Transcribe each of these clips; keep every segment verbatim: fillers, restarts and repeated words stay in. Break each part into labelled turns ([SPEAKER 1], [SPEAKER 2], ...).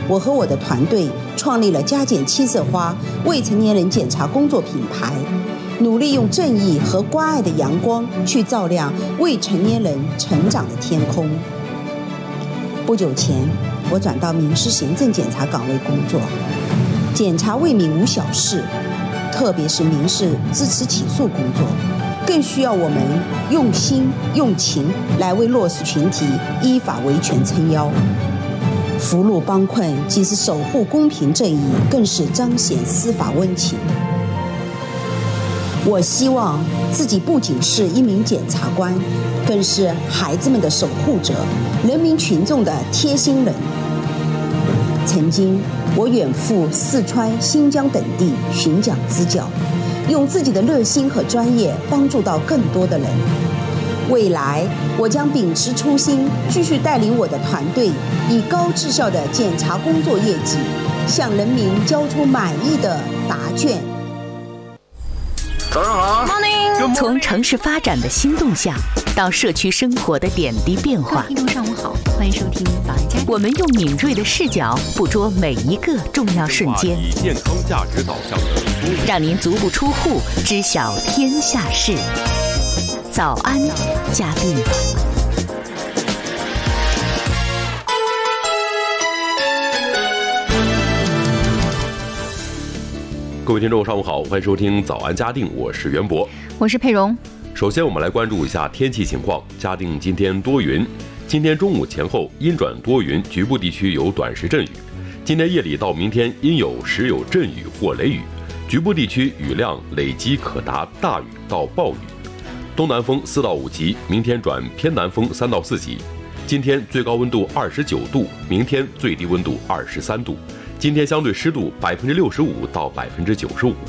[SPEAKER 1] 我和我的团队创立了加减七色花未成年人检查工作品牌，努力用正义和关爱的阳光去照亮未成年人成长的天空。不久前，我转到民事行政检察岗位工作，检察为民无小事，特别是民事支持起诉工作，更需要我们用心用情来为弱势群体依法维权撑腰。扶助帮困既是守护公平正义，更是彰显司法温情。我希望自己不仅是一名检察官，更是孩子们的守护者，人民群众的贴心人。曾经我远赴四川、新疆等地巡讲支教，用自己的热心和专业帮助到更多的人。未来我将秉持初心，继续带领我的团队，以高质效的检察工作业绩，向人民交出满意的答卷。
[SPEAKER 2] 早上好
[SPEAKER 3] ，Morning。从城市发展的新动向，到社区生活的点滴变化。
[SPEAKER 4] 听众上午好，欢迎收听早安家。
[SPEAKER 3] 我们用敏锐的视角捕捉每一个重要瞬间，
[SPEAKER 2] 以健康价值导向的，
[SPEAKER 3] 让您足不出户知晓天下事。早安，嘉宾。
[SPEAKER 2] 各位听众，上午好，欢迎收听早安嘉定，我是袁博，
[SPEAKER 4] 我是佩蓉。
[SPEAKER 2] 首先，我们来关注一下天气情况。嘉定今天多云，今天中午前后阴转多云，局部地区有短时阵雨。今天夜里到明天阴有时有阵雨或雷雨，局部地区雨量累积可达大雨到暴雨。东南风四到五级，明天转偏南风三到四级。今天最高温度二十九度，明天最低温度二十三度。今天相对湿度百分之六十五到百分之九十五。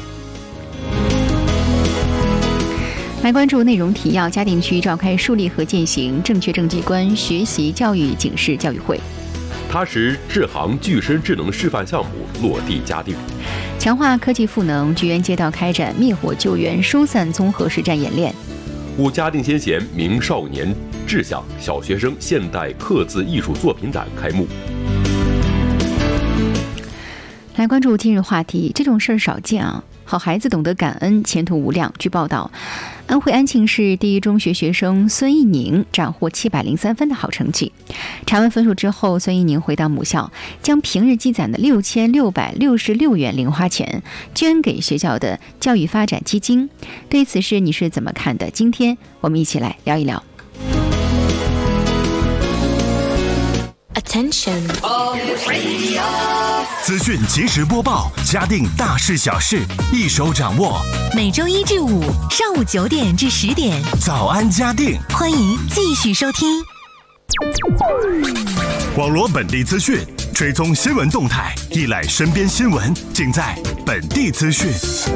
[SPEAKER 4] 来关注内容提要：嘉定区召开树立和践行正确正绩观学习教育警示教育会。
[SPEAKER 2] 踏实智行具身智能示范项目落地嘉定。
[SPEAKER 4] 强化科技赋能，菊园街道开展灭火救援疏散综合实战演练。
[SPEAKER 2] 务嘉定先贤明少年志向小学生现代刻字艺术作品展开幕。
[SPEAKER 4] 来关注今日话题，这种事儿少见啊！好孩子懂得感恩，前途无量。据报道，安徽安庆市第一中学学生孙一宁斩获七百零三分的好成绩。查完分数之后，孙一宁回到母校，将平日积攒的六千六百六十六元零花钱捐给学校的教育发展基金。对此事你是怎么看的？今天我们一起来聊一聊。
[SPEAKER 5] Attention， 资讯即时播报，嘉定大事小事一手掌握。
[SPEAKER 6] 每周一至五上午九点至十点，
[SPEAKER 5] 早安嘉定，
[SPEAKER 6] 欢迎继续收听。
[SPEAKER 5] 网罗本地资讯，追踪新闻动态，一览身边新闻，尽在本地资讯。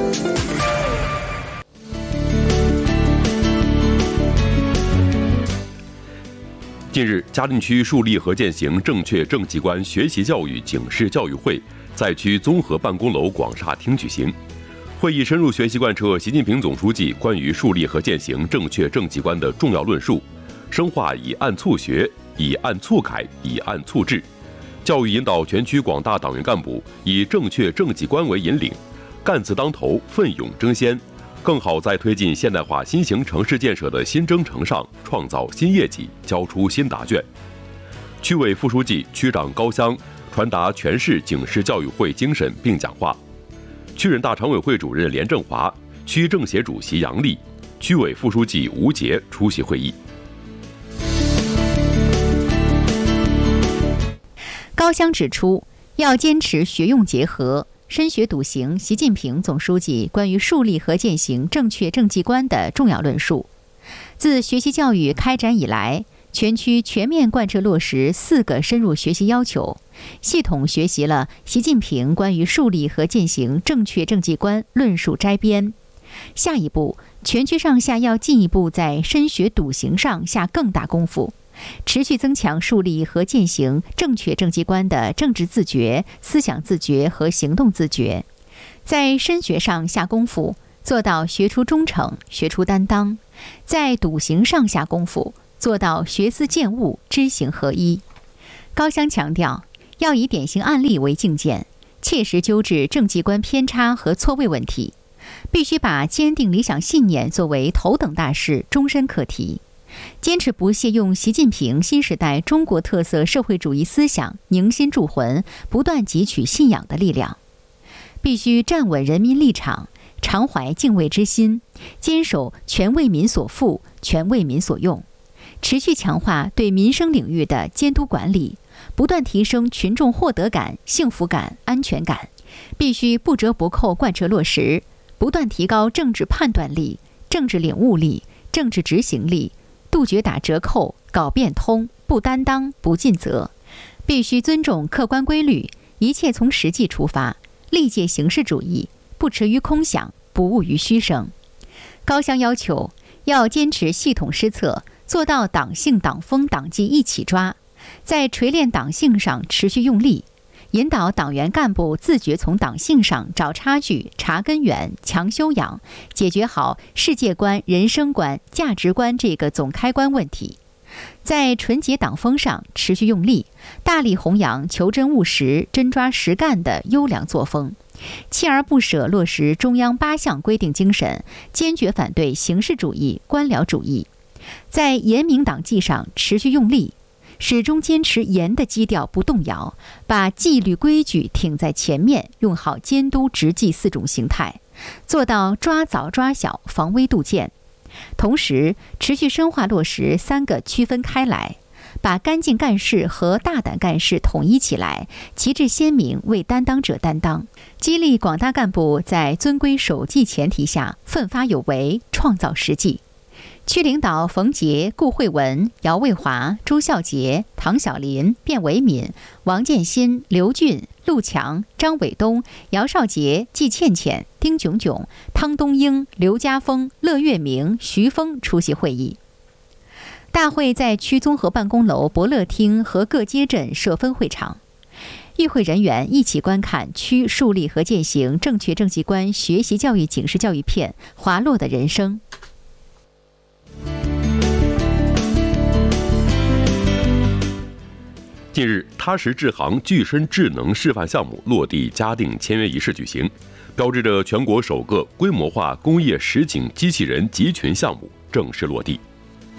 [SPEAKER 2] 近日，嘉定区树立和践行正确正绩观学习教育警示教育会在区综合办公楼广厦厅举行。会议深入学习贯彻习近平总书记关于树立和践行正确正绩观的重要论述，深化以案促学、以案促改、以案促治，教育引导全区广大党员干部以正确正绩观为引领，干字当头，奋勇争先，更好在推进现代化新型城市建设的新征程上创造新业绩，交出新答卷。区委副书记、区长高湘传达全市警示教育会精神并讲话。区人大常委会主任连振华、区政协主席杨丽、区委副书记吴杰出席会议。
[SPEAKER 4] 高湘指出，要坚持学用结合，深学笃行习近平总书记关于树立和践行正确正绩观的重要论述。自学习教育开展以来，全区全面贯彻落实四个深入学习要求，系统学习了习近平关于树立和践行正确正绩观论述摘编。下一步，全区上下要进一步在深学笃行上下更大功夫，持续增强树立和践行正确正绩观的政治自觉、思想自觉和行动自觉，在深学上下功夫，做到学出忠诚、学出担当；在笃行上下功夫，做到学思践悟、知行合一。高湘强调， 要以典型案例为镜鉴，切实纠治政绩观偏差和错位问题，必须把坚定理想信念作为头等大事、终身课题，坚持不懈用习近平新时代中国特色社会主义思想凝心铸魂，不断汲取信仰的力量。必须站稳人民立场，常怀敬畏之心，坚守全为民所富、全为民所用，持续强化对民生领域的监督管理，不断提升群众获得感、幸福感、安全感。必须不折不扣贯彻落实，不断提高政治判断力、政治领悟力、政治执行力，杜绝打折扣、搞变通、不担当、不尽责。必须尊重客观规律，一切从实际出发，力戒形式主义，不驰于空想，不骛于虚声。高项要求要坚持系统施策，做到党性、党风、党纪一起抓，在锤炼党性上持续用力，引导党员干部自觉从党性上找差距、查根源、强修养，解决好世界观、人生观、价值观这个总开关问题。在纯洁党风上持续用力，大力弘扬求真务实、真抓实干的优良作风，锲而不舍落实中央八项规定精神，坚决反对形式主义、官僚主义。在严明党纪上持续用力，始终坚持严的基调不动摇，把纪律规矩挺在前面，用好监督执纪四种形态，做到抓早抓小、防微杜渐。同时，持续深化落实三个区分开来，把干净干事和大胆干事统一起来，旗帜鲜明，为担当者担当，激励广大干部在遵规守纪前提下奋发有为，创造实际。区领导冯杰、顾慧文、姚卫华、朱孝杰、唐小林、卞维敏、王建新、刘俊、陆强、张伟东、姚少杰、季倩倩、丁炯炯、汤东英、刘家峰、乐月明、徐峰出席会议。大会在区综合办公楼伯乐厅和各街镇设分会场，与会人员一起观看区树立和践行正确政绩观学习教育警示教育片《滑落的人生》。
[SPEAKER 2] 近日，踏实智行具身智能示范项目落地嘉定签约仪式举行，标志着全国首个规模化工业实景机器人集群项目正式落地。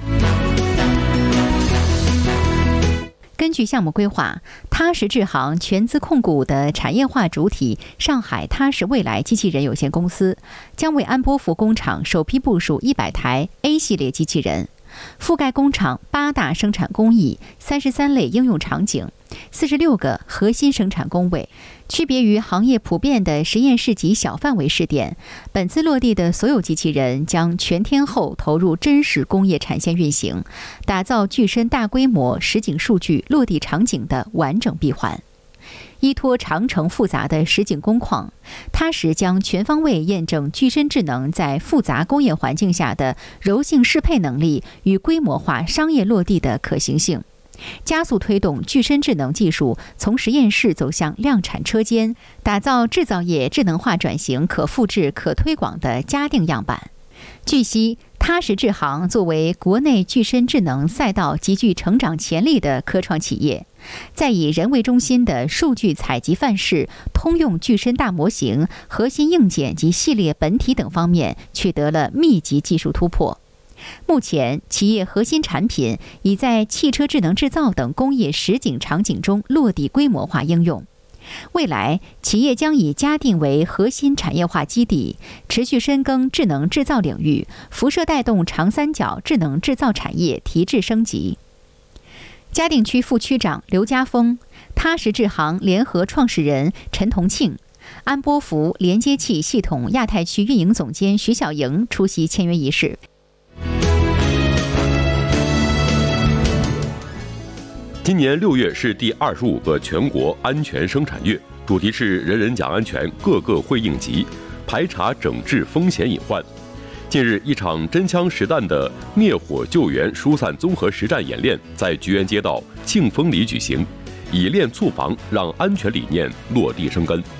[SPEAKER 4] 根据项目规划，踏实智行全资控股的产业化主体上海踏实未来机器人有限公司，将为安波福工厂首批部署一百台 A 系列机器人，覆盖工厂八大生产工艺、三十三类应用场景、四十六个核心生产工位。区别于行业普遍的实验室级小范围试点，本次落地的所有机器人将全天候投入真实工业产线运行，打造具身大规模实景数据落地场景的完整闭环。依托长程复杂的实景工况，踏实将全方位验证具身智能在复杂工业环境下的柔性适配能力与规模化商业落地的可行性，加速推动具身智能技术从实验室走向量产车间，打造制造业智能化转型可复制、可推广的嘉定样板。据悉，踏实智行作为国内具身智能赛道极具成长潜力的科创企业，在以人为中心的数据采集范式、通用具身大模型、核心硬件及系列本体等方面取得了密集技术突破。目前，企业核心产品已在汽车智能制造等工业实景场景中落地规模化应用。未来，企业将以嘉定为核心产业化基地，持续深耕智能制造领域，辐射带动长三角智能制造产业提质升级。嘉定区副区长刘家峰、踏实智行联合创始人陈同庆、安波福连接器系统亚太区运营总监徐小莹出席签约仪式。
[SPEAKER 2] 今年六月是第二十五个全国安全生产月，主题是人人讲安全，个个会应急，排查整治风险隐患。近日，一场真枪实弹的灭火救援疏散综合实战演练在菊园街道庆丰里举行，以练促防，让安全理念落地生根。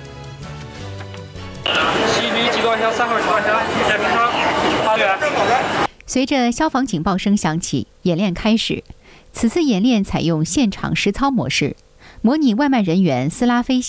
[SPEAKER 7] 西旅机关枪三号机关枪，在平昌发源。
[SPEAKER 4] 随着消防警报声响起，演练开始。此次演练采用现场实操模式， 模拟外卖人员斯拉菲